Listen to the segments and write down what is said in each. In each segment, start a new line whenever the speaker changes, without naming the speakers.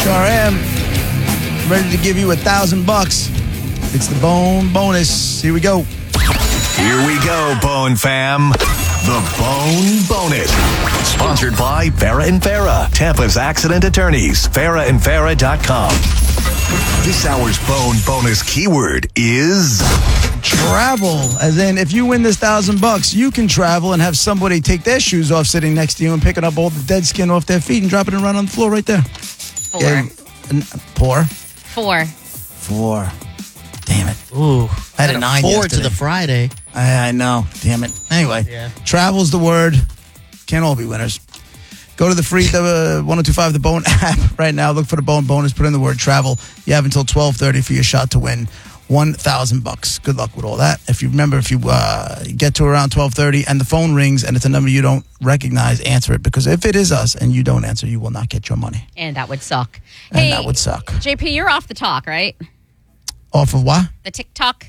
Sure am. Ready to give you $1,000. It's the Bone Bonus. Here we go.
Here we go, Bone fam. The Bone Bonus. Sponsored by Farah and Farah, Tampa's accident attorneys. FarahandFarah.com. This hour's Bone Bonus keyword is
travel. As in, if you win this $1,000, you can travel and have somebody take their shoes off sitting next to you and picking up all the dead skin off their feet and dropping it around on the floor right there.
4.
Yeah, Four?
4.
Damn it.
Ooh.
I had a 9
4
yesterday.
to the Friday.
I know. Damn it. Anyway,
Yeah.
travel's the word. Can't all be winners. Go to the free 1025 The Bone app right now. Look for the Bone Bonus. Put in the word travel. You have until 12:30 for your shot to win $1,000. Good luck with all that. If you get to around 12:30 and the phone rings and it's a number you don't recognize, answer it, because if it is us and you don't answer, you will not get your money.
And that would suck.
And
Hey,
that would suck.
JP, you're off the talk, right?
Off of what?
The TikTok.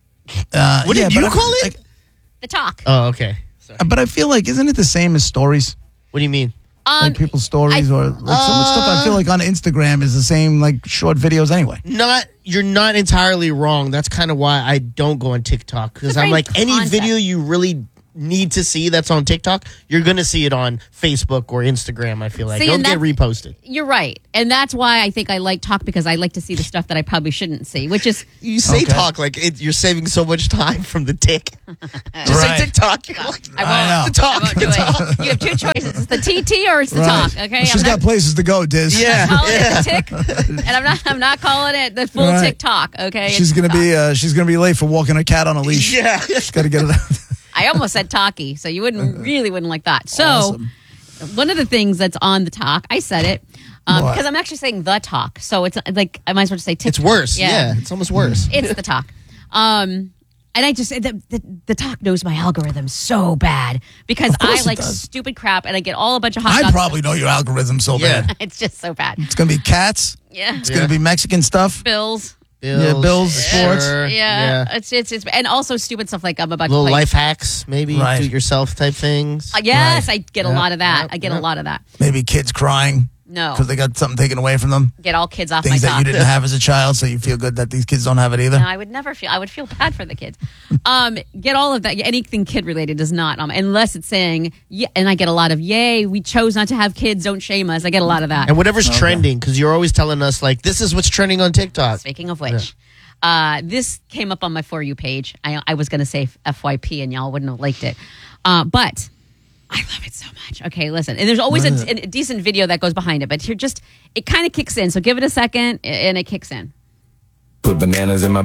What did you
but
call it?
The talk.
Oh, okay. Sorry.
But I feel like, isn't it the same as stories?
What do you mean?
Like people's stories or like some of the stuff I feel like on Instagram is the same, like short videos anyway.
You're not entirely wrong. That's kind of why I don't go on TikTok, because I'm like, any
concept.
video you really need to see that's on TikTok, you're going to see it on Facebook or Instagram, I feel like.
See,
It'll
and
get reposted.
You're right. And that's why I think I like talk, because I like to see the stuff that I probably shouldn't see, which is...
You say
Okay.
talk like you're saving so much time from the tick. Just
Right.
say TikTok. You're like,
I won't.
The talk.
I won't do it. You have two choices. It's the TT or it's the talk, okay?
She's got places to go, Diz.
Yeah.
calling it the tick, and I'm not calling it the full
Right.
TikTok, okay?
She's
It's
gonna be late for walking a cat on a leash.
Yeah.
She's got to get it out.
I almost said talkie, so you wouldn't like that. So
Awesome.
one of the things that's on the talk, I said it
What?
because I'm actually saying the talk, so it's like I might as well just say TikTok.
It's worse. Yeah. It's almost worse.
It's the talk. And I just the talk knows my algorithm so bad because I
course it
like
does.
stupid crap and I get all a bunch of hot
I
dogs.
probably know your algorithm so
Yeah.
bad.
It's just so bad.
It's gonna be cats.
Yeah.
It's gonna be Mexican stuff.
Bills.
Bills, sports.
Yeah. It's and also stupid stuff like I'm about
Little
to play.
life hacks, maybe
Right.
do it yourself type things.
Yes,
Right.
I get a lot of that. I get a lot of that.
Maybe kids crying
No.
because they got something taken away from them.
Get all kids off
Things
my
that
talk.
you didn't have as a child, so you feel good that these kids don't have it either.
No, I would never feel. I would feel bad for the kids. Get all of that. Anything kid related does not, unless it's saying, yeah, and I get a lot of, yay, we chose not to have kids, don't shame us. I get a lot of that.
And whatever's trending, because you're always telling us, like, this is what's trending on TikTok.
Speaking of which, this came up on my For You page. I was going to say FYP and y'all wouldn't have liked it. But I love it so much. Okay, listen. And there's always a decent video that goes behind it, but it kind of kicks in. So give it a second and it kicks in.
Put bananas in my